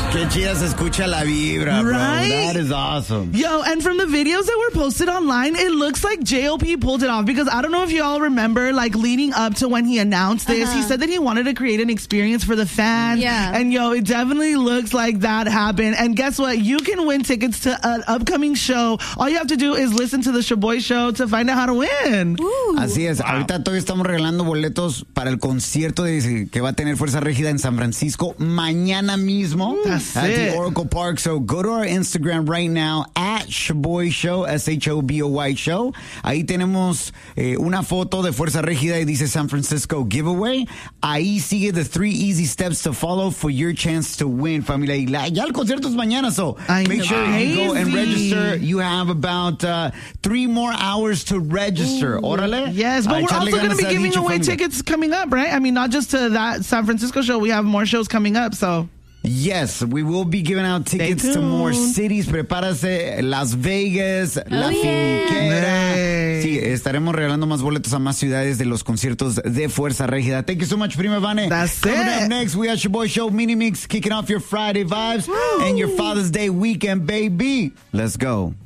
Qué chida se escucha la vibra, bro. Right? That is awesome. Yo, and from the videos that were posted online, it looks like JLP pulled it off because I don't know if you all remember, like, leading up to when he announced this, he said that he wanted to create an experience for the fans. Yeah. And, yo, it definitely looks like that happened. And guess what? You can win tickets to an upcoming show. All you have to do is listen to the Shaboy Show to find out how to win. Ooh. Así es. Ahorita todavía estamos regalando boletos para el concierto que va a tener Fuerza Régida en San Francisco mañana mismo That's at the it. Oracle Park. So go to our Instagram right now at Shaboy Show, SHOBOY Show. Ahí tenemos una foto de Fuerza Régida y dice San Francisco Giveaway. Ahí sigue the 3 easy steps to follow for your chance to win, familia. Y ya el concierto es mañana, so make sure you go and register. You have about 3 more hours to register. Órale. Yes, but we're also going to be giving away tickets coming up, right? I mean, not just to that San Francisco show. We have more shows coming up, so... Yes, we will be giving out tickets to more cities. Prepárase, Las Vegas, La Finiquera. Sí, estaremos regalando más boletos a más ciudades de los conciertos de Fuerza Régida. Thank you so much, Prima Vane. That's Coming it. up next, we have Shaboy Show Mini Mix kicking off your Friday vibes and your Father's Day weekend, baby. Let's go.